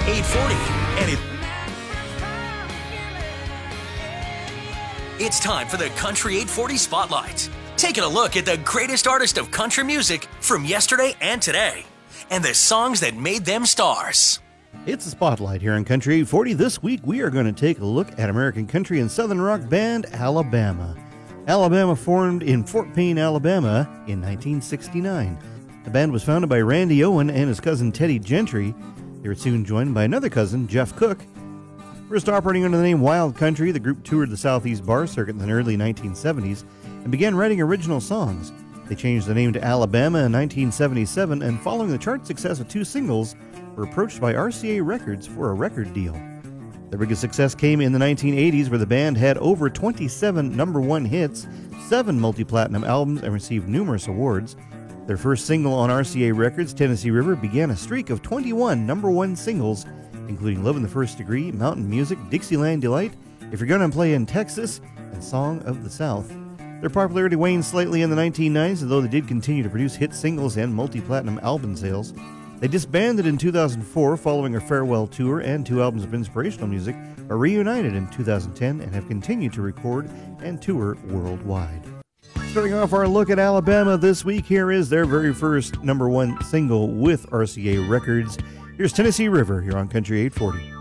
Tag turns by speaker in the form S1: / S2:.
S1: 840. And it's time for the Country 840 Spotlight. Taking a look at the greatest artist of country music from yesterday and today, and the songs that made them stars.
S2: It's a Spotlight here on Country 840. This week we are going to take a look at American country and southern rock band Alabama. Alabama formed in Fort Payne, Alabama in 1969. The band was founded by Randy Owen and his cousin Teddy Gentry. They were soon joined by another cousin, Jeff Cook. First operating under the name Wild Country, the group toured the Southeast bar circuit in the early 1970s and began writing original songs. They changed the name to Alabama in 1977, and following the chart success of 2 singles, were approached by RCA Records for a record deal. Their biggest success came in the 1980s, where the band had over 27 number 1 hits, 7 multi-platinum albums, and received numerous awards. Their first single on RCA Records, Tennessee River, began a streak of 21 number 1 singles, including Love in the First Degree, Mountain Music, Dixieland Delight, If You're Gonna Play in Texas, and Song of the South. Their popularity waned slightly in the 1990s, although they did continue to produce hit singles and multi-platinum album sales. They disbanded in 2004 following a farewell tour and 2 albums of inspirational music, but reunited in 2010 and have continued to record and tour worldwide. Starting off our look at Alabama this week, here is their very first number 1 single with RCA Records. Here's Tennessee River here on Country 840.